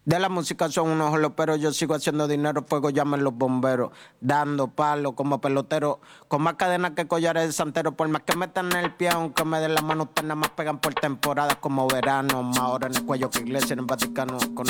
De la música son unos jolos, pero yo sigo haciendo dinero, fuego llamen los bomberos, dando palos como pelotero, con más cadenas que collares de santero, por más que metan el pie, aunque me den la mano, ustedes nada más pegan por temporadas como verano, más ahora en el cuello que iglesia en el Vaticano, con